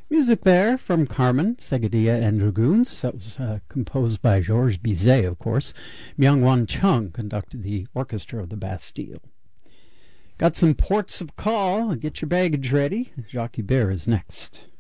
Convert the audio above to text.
Music there from Carmen, Seguidilla, and Dragoons. That was composed by Georges Bizet, of course. Myung-Whun Chung conducted the orchestra of the Bastille. Got some ports of call. Get your baggage ready. Jacques Hubert is next.